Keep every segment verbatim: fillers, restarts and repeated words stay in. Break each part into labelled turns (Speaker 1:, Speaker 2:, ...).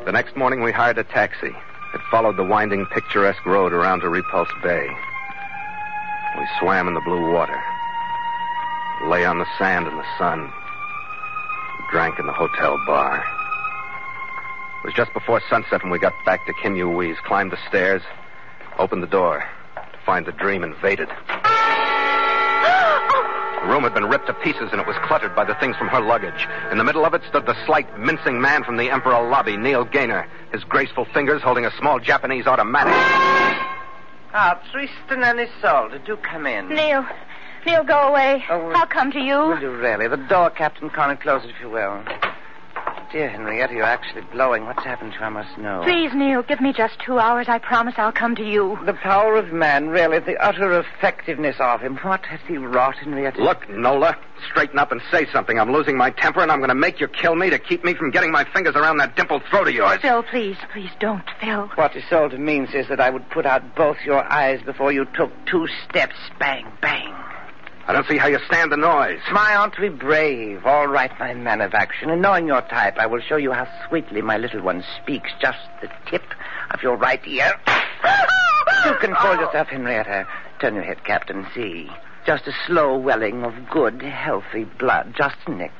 Speaker 1: The next morning we hired a taxi. It followed the winding, picturesque road around to Repulse Bay. We swam in the blue water, lay on the sand in the sun, drank in the hotel bar. It was just before sunset when we got back to Kim Yu Wee's, climbed the stairs, opened the door to find the dream invaded. The room had been ripped to pieces, and it was cluttered by the things from her luggage. In the middle of it stood the slight, mincing man from the Emperor lobby, Neil Gaynor, his graceful fingers holding a small Japanese automatic.
Speaker 2: Ah, Tristan and Isolde, do come in.
Speaker 3: Neil. Neil, go away.
Speaker 2: Oh,
Speaker 3: I'll come to you.
Speaker 2: Will you really? The door, Captain Connor, close it if you will. Dear Henrietta, you're actually blowing. What's happened to you? I must know.
Speaker 3: Please, Neil, give me just two hours. I promise I'll come to you.
Speaker 2: The power of man, really, the utter effectiveness of him. What has he wrought, Henrietta?
Speaker 1: Look, Nola, straighten up and say something. I'm losing my temper, and I'm going to make you kill me to keep me from getting my fingers around that dimpled throat of yours.
Speaker 3: Phil, please, please don't, Phil.
Speaker 2: What Isolde means is that I would put out both your eyes before you took two steps. Bang, bang.
Speaker 1: I don't see how you stand the noise.
Speaker 2: My aunt, to be brave. All right, my man of action. And knowing your type, I will show you how sweetly my little one speaks. Just the tip of your right ear. You control yourself, Henrietta. Turn your head, Captain. See. Just a slow welling of good, healthy blood. Just a nick.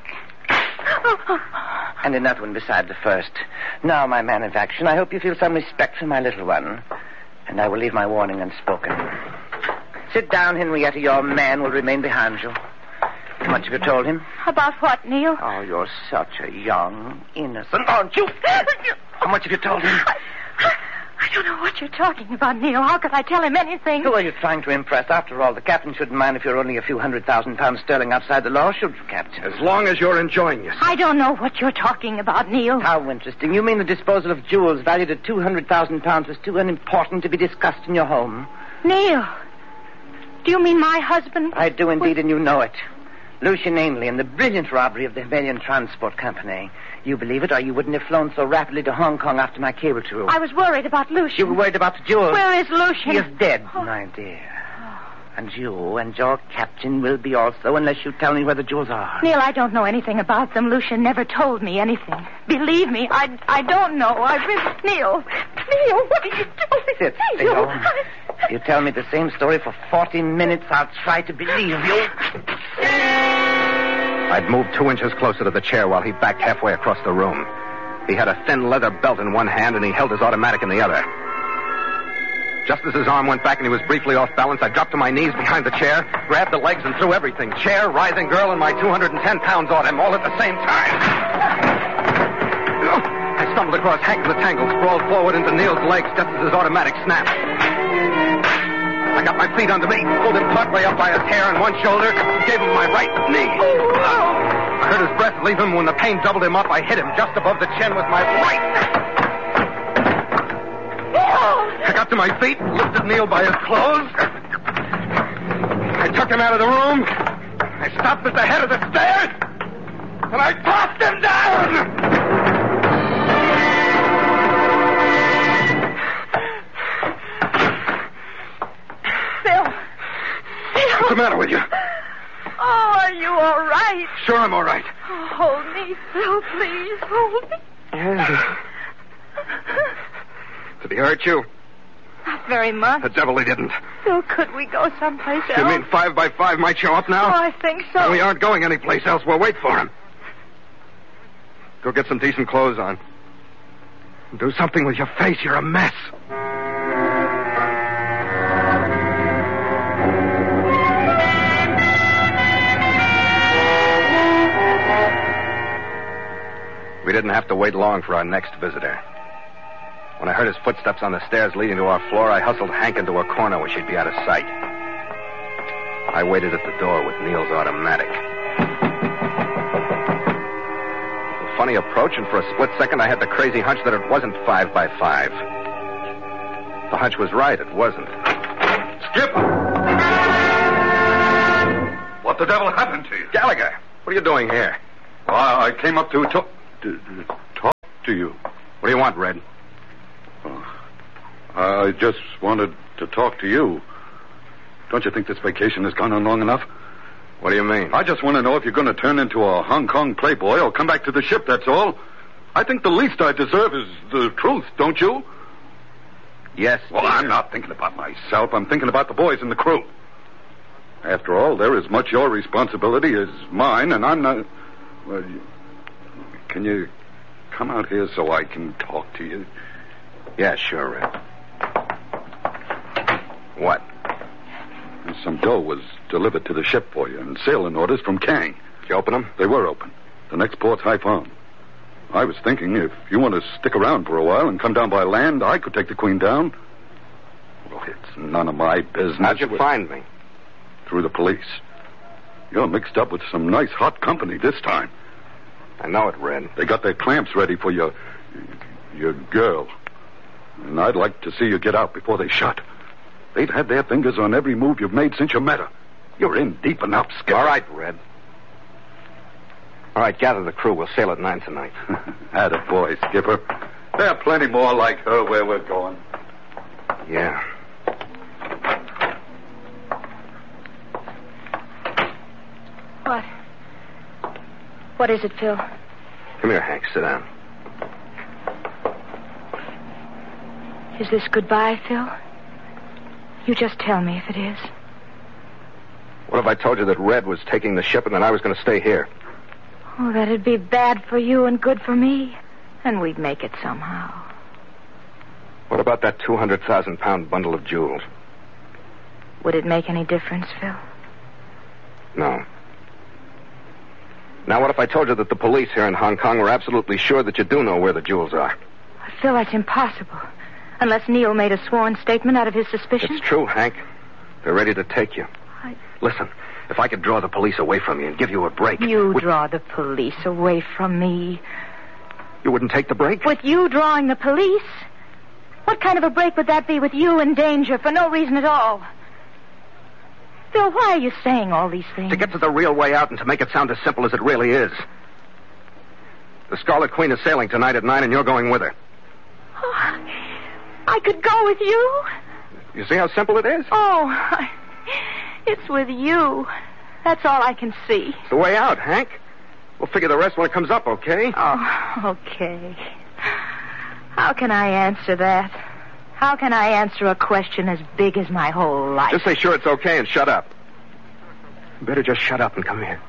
Speaker 2: And another one beside the first. Now, my man of action, I hope you feel some respect for my little one. And I will leave my warning unspoken. Sit down, Henrietta. Your man will remain behind you. How much have you told him?
Speaker 3: About what, Neil?
Speaker 2: Oh, you're such a young, innocent, aren't you? How much have you told him?
Speaker 3: I, I don't know what you're talking about, Neil. How could I tell him anything?
Speaker 2: Who are you trying to impress? After all, the captain shouldn't mind if you're only a few hundred thousand pounds sterling outside the law, should you, Captain?
Speaker 1: As long as you're enjoying yourself.
Speaker 3: I don't know what you're talking about, Neil.
Speaker 2: How interesting. You mean the disposal of jewels valued at two hundred thousand pounds was too unimportant to be discussed in your home?
Speaker 3: Neil, do you mean my husband?
Speaker 2: I do indeed, and you know it. Lucian Ainley and the brilliant robbery of the Himalayan Transport Company. You believe it, or you wouldn't have flown so rapidly to Hong Kong after my cable to.
Speaker 3: I was worried about Lucian.
Speaker 2: You were worried about the jewels.
Speaker 3: Where is Lucian?
Speaker 2: He is dead, oh. my dear. And you and your captain will be also, unless you tell me where the jewels are.
Speaker 3: Neil, I don't know anything about them. Lucian never told me anything. Believe me, I, I don't know. I really... Neil, Neil, what are you doing?
Speaker 2: Sit still. If you tell me the same story for forty minutes, I'll try to believe you.
Speaker 1: I'd moved two inches closer to the chair while he backed halfway across the room. He had a thin leather belt in one hand, and he held his automatic in the other. Just as his arm went back and he was briefly off balance, I dropped to my knees behind the chair, grabbed the legs, and threw everything. Chair, writhing girl, and my two hundred ten pounds on him, all at the same time. I stumbled across Hank in the tangle, sprawled forward into Neil's legs just as his automatic snapped. I got my feet under me, pulled him partway up by his hair and one shoulder, gave him my right knee. I heard his breath leave him. When the pain doubled him up, I hit him just above the chin with my right. I got to my feet, lifted Neil by his clothes. I took him out of the room. I stopped at the head of the stairs, and I tossed him down. What's the matter with you?
Speaker 3: Oh, are you all right?
Speaker 1: Sure, I'm all right.
Speaker 3: Oh, hold me, Phil, please. Hold me.
Speaker 1: Did he hurt you?
Speaker 3: Not very much.
Speaker 1: The devil he didn't.
Speaker 3: Phil, could we go someplace else?
Speaker 1: You mean five by five might show up now?
Speaker 3: Oh, I think so.
Speaker 1: And we aren't going anyplace else. We'll wait for him. Go get some decent clothes on. Do something with your face. You're a mess. We didn't have to wait long for our next visitor. When I heard his footsteps on the stairs leading to our floor, I hustled Hank into a corner where she'd be out of sight. I waited at the door with Neil's automatic. A funny approach, and for a split second I had the crazy hunch that it wasn't five by five. The hunch was right, it wasn't.
Speaker 4: Skip! What the devil happened to you?
Speaker 1: Gallagher, what are you doing here?
Speaker 4: Well, I came up to talk to, talk to you.
Speaker 1: What do you want, Red?
Speaker 4: Oh, I just wanted to talk to you. Don't you think this vacation has gone on long enough?
Speaker 1: What do you mean?
Speaker 4: I just want to know if you're going to turn into a Hong Kong playboy or come back to the ship, that's all. I think the least I deserve is the truth, don't you?
Speaker 1: Yes.
Speaker 4: Well,
Speaker 1: dear.
Speaker 4: I'm not thinking about myself. I'm thinking about the boys in the crew. After all, they're as much your responsibility as mine, and I'm not... Well, you... Can you come out here so I can talk to you?
Speaker 1: Yeah, sure, Red. What?
Speaker 4: Some dough was delivered to the ship for you, and sailing orders from Kang.
Speaker 1: Did you open them?
Speaker 4: They were open. The next port's Haiphong. I was thinking if you want to stick around for a while and come down by land, I could take the Queen down. Well, it's none of my business.
Speaker 1: How'd you find me?
Speaker 4: Through the police. You're mixed up with some nice hot company this time.
Speaker 1: I know it, Red.
Speaker 4: They got their clamps ready for your... your girl. And I'd like to see you get out before they shut. They've had their fingers on every move you've made since you met her. You're in deep enough, Skipper.
Speaker 1: All right, Red. All right, gather the crew. We'll sail at nine tonight.
Speaker 4: Attaboy, Skipper. There are plenty more like her where we're going.
Speaker 1: Yeah.
Speaker 3: What? What is it, Phil?
Speaker 1: Come here, Hank. Sit down.
Speaker 3: Is this goodbye, Phil? You just tell me if it is.
Speaker 1: What if I told you that Red was taking the ship and that I was going to stay here?
Speaker 3: Oh, that'd be bad for you and good for me. And we'd make it somehow.
Speaker 1: What about that two hundred thousand pound bundle of jewels?
Speaker 3: Would it make any difference, Phil?
Speaker 1: No. Now, what if I told you that the police here in Hong Kong were absolutely sure that you do know where the jewels are?
Speaker 3: Phil, that's impossible. Unless Neil made a sworn statement out of his suspicion.
Speaker 1: It's true, Hank. They're ready to take you.
Speaker 3: I...
Speaker 1: Listen, if I could draw the police away from you and give you a break...
Speaker 3: You
Speaker 1: with...
Speaker 3: draw the police away from me.
Speaker 1: You wouldn't take the break?
Speaker 3: With you drawing the police? What kind of a break would that be with you in danger for no reason at all? Phil, why are you saying all these things?
Speaker 1: To get to the real way out and to make it sound as simple as it really is. The Scarlet Queen is sailing tonight at nine and you're going with her.
Speaker 3: Oh, I could go with you?
Speaker 1: You see how simple it is?
Speaker 3: Oh, I... it's with you. That's all I can see.
Speaker 1: It's the way out, Hank. We'll figure the rest when it comes up, okay?
Speaker 3: Oh, okay. How can I answer that? How can I answer a question as big as my whole life?
Speaker 1: Just say sure it's okay and shut up. You better just shut up and come here.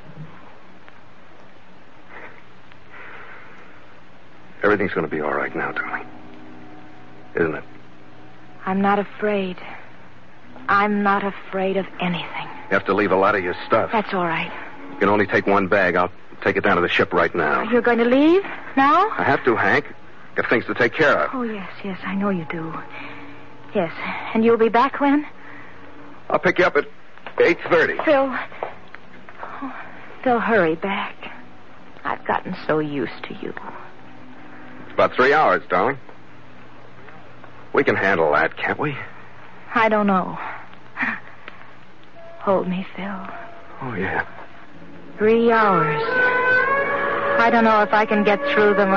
Speaker 1: Everything's going to be all right now, darling. Isn't it?
Speaker 3: I'm not afraid. I'm not afraid of anything.
Speaker 1: You have to leave a lot of your stuff.
Speaker 3: That's all right.
Speaker 1: You can only take one bag. I'll take it down to the ship right now.
Speaker 3: You're going to leave now?
Speaker 1: I have to, Hank. Got things to take care of.
Speaker 3: Oh, yes, yes, I know you do. Yes, and you'll be back when?
Speaker 1: I'll pick you up at eight thirty.
Speaker 3: Phil, oh, Phil, hurry back. I've gotten so used to you.
Speaker 1: It's about three hours, darling. We can handle that, can't we?
Speaker 3: I don't know. Hold me, Phil.
Speaker 1: Oh, yeah.
Speaker 3: Three hours. I don't know if I can get through them